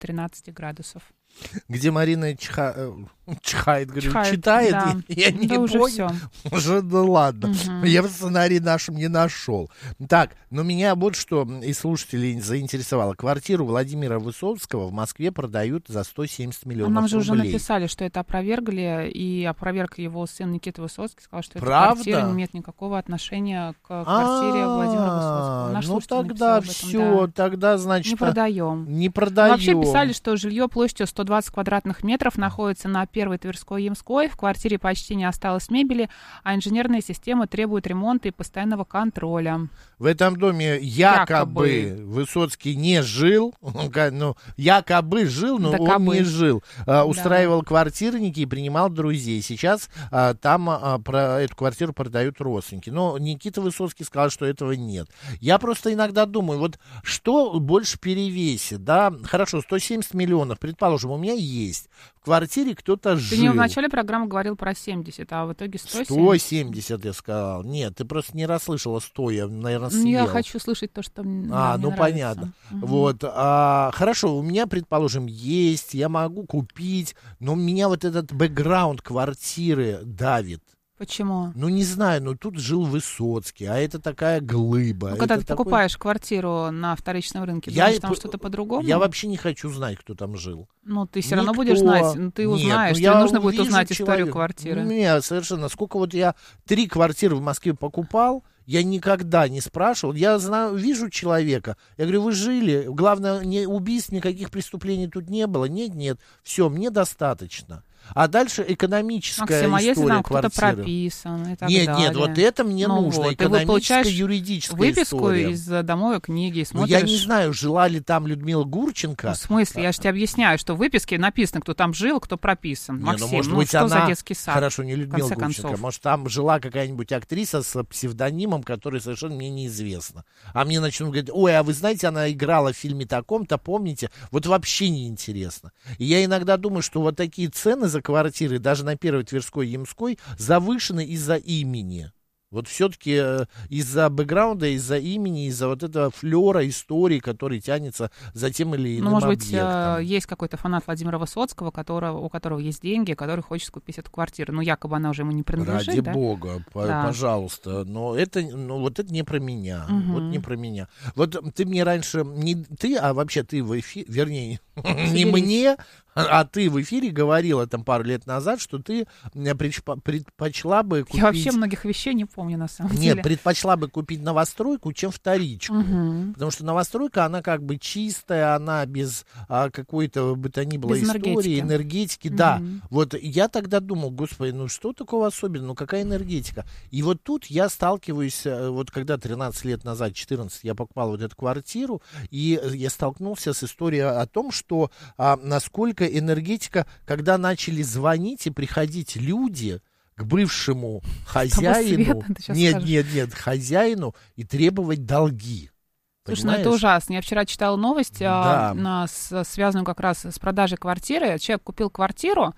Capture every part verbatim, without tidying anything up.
тринадцать градусов. Где Марина чха... чихает, говорю, Чихает, читает, да. я, я не Да уже понял. всё. Уже, ну ладно, Мгм. я в сценарии нашем не нашел. Так, но меня вот что из слушателей заинтересовало. Квартиру Владимира Высоцкого в Москве продают за сто семьдесят А миллионов нам же уже рублей. написали, что это опровергли, и опроверг его сын Никита Высоцкий, сказал, что эта Правда? квартира не имеет никакого отношения к квартире Владимира Высоцкого. А, Наш ну слушатель тогда написал об этом, все, да. тогда, значит, Не продаем. не продаем. Вообще писали, что жилье площадью сто двадцать квадратных метров находится на первой Тверской Ямской. В квартире почти не осталось мебели, а инженерная система требует ремонта и постоянного контроля. В этом доме якобы, Якобы. Высоцкий не жил, ну, якобы жил, но он Докобы. не жил. А, Да. устраивал квартирники и принимал друзей. Сейчас а, там а, про эту квартиру продают родственники. Но Никита Высоцкий сказал, что этого нет. Я просто иногда думаю, вот что больше перевесит, да? Хорошо, сто семьдесят миллионов, предположим, у меня есть. В квартире кто-то жил. Ты мне в начале программы говорил про семьдесят, а в итоге сто семьдесят. сто семьдесят, я сказал. Нет, ты просто не расслышала сто, я, наверное, съел. Ну, я хочу слышать то, что мне А, мне ну нравится. понятно. Мгм. Вот, а, хорошо, у меня, предположим, есть, я могу купить, но меня вот этот бэкграунд квартиры давит. Почему? Ну, не знаю, ну тут жил Высоцкий, а это такая глыба. Ну, когда это ты такой- покупаешь квартиру на вторичном рынке, Я думаешь, и там п- что-то по-другому? Я вообще не хочу знать, кто там жил. Ну, ты все равно Никто. будешь знать, ну, ты Нет, узнаешь, ну, тебе я нужно будет увижу узнать историю человека. квартиры. Нет, совершенно. Сколько вот я три квартиры в Москве покупал, я никогда не спрашивал. Я знаю, вижу человека. Я говорю, вы жили? Главное, не убийств, никаких преступлений тут не было. Нет, нет. Все, мне достаточно. А дальше экономическая Максим, а если история там кто-то квартиры. прописан и так Нет, далее? нет, вот это мне Ну нужно. вот, и вы Экономическая, получаешь юридическая выписку история. из э, домовой книги и Ну, смотришь... я не знаю, жила ли там Людмила Гурченко. Ну, в смысле? Я же тебе объясняю, что в выписке написано, кто там жил, кто прописан. Не, Максим, ну, может ну быть, что она... за детский сад? Хорошо, не в Людмила конце Гурченко. концов? Может, там жила какая-нибудь актриса с псевдонимом, который совершенно мне неизвестно. А мне начнут говорить, ой, а вы знаете, она играла в фильме таком-то, помните? Вот вообще неинтересно. И я иногда думаю, что вот такие цены за квартиры, даже на первой Тверской Ямской, завышены из-за имени. Вот все-таки э, из-за бэкграунда, из-за имени, из-за вот этого флера истории, который тянется за тем или иным Ну, может быть, объектом. э, есть какой-то фанат Владимира Высоцкого, которого, у которого есть деньги, который хочет купить эту квартиру. Ну, якобы она уже ему не принадлежит, Ради да? бога, по- Да. пожалуйста. Но это, ну, вот это не про меня. Мгм. Вот не про меня. Вот ты мне раньше, не ты, а вообще ты в эфире, вернее, не Соберись. мне, а ты в эфире говорила там пару лет назад, что ты м, предпо- предпочла бы купить... Я вообще многих вещей не помню, на самом Нет, деле. предпочла бы купить новостройку, чем вторичку. Мгм. Потому что новостройка, она как бы чистая, она без а, какой-то бы то ни было Без истории, энергетики. энергетики. Да, Мгм. вот я тогда думал, господи, ну что такого особенного, ну какая энергетика? И вот тут я сталкиваюсь, э, вот когда тринадцать лет назад, четырнадцать, я покупал вот эту квартиру, и э, я столкнулся с историей о том, что а, насколько энергетика, когда начали звонить и приходить люди к бывшему хозяину, света, ты щас нет, скажешь. нет, нет, хозяину и требовать долги. Слушай, ну это Понимаешь? ужасно. Я вчера читала новость, а, Да. на- с- связанную как раз с продажей квартиры. Человек купил квартиру,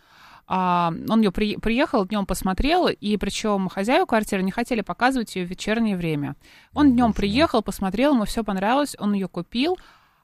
а, он ее при, приехал, днем посмотрел, и причем хозяева квартиры не хотели показывать ее в вечернее время. Он Ну, днем боже мой. приехал, посмотрел, ему все понравилось, он ее купил.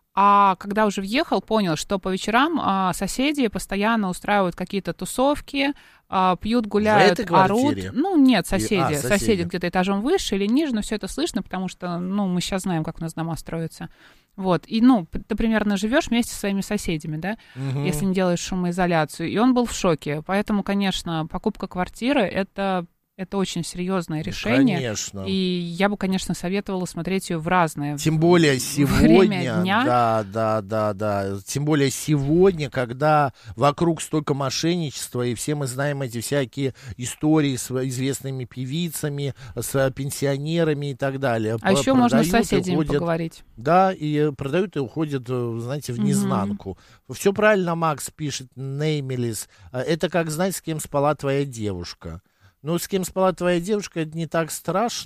А когда уже въехал, понял, что по вечерам а, соседи постоянно устраивают какие-то тусовки, а, пьют, гуляют, этой орут. квартире? Ну, нет, И- соседи. а, соседи. соседи. где-то этажом выше или ниже, но все это слышно, потому что, ну, мы сейчас знаем, как у нас дома строятся. Вот. И, ну, п- ты примерно живешь вместе со своими соседями, да, Мгм. если не делаешь шумоизоляцию. И он был в шоке. Поэтому, конечно, покупка квартиры это, это очень серьезное решение. Конечно. И я бы, конечно, советовала смотреть ее в разное. Тем более время сегодня, дня. да, да, да, да. Тем более сегодня, когда вокруг столько мошенничества, и все мы знаем эти всякие истории с известными певицами, с пенсионерами и так далее. А П- еще можно с продают и соседями уходят- поговорить. Да, и продают и уходят, э, знаете, в Мгм. незнанку. Все правильно Макс пишет, Неймелис. Это как знать, с кем спала твоя девушка. Ну, с кем спала твоя девушка, это не так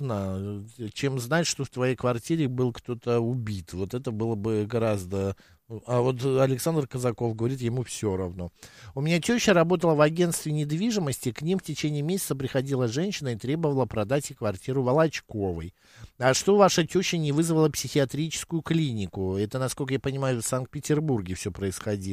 страшно, чем знать, что в твоей квартире был кто-то убит. Вот это было бы гораздо А вот Александр Казаков говорит, ему все равно. У меня теща работала в агентстве недвижимости, к ним в течение месяца приходила женщина и требовала продать ей квартиру Волочковой. А что ваша теща не вызвала психиатрическую клинику? Это, насколько я понимаю, в Санкт-Петербурге все происходило.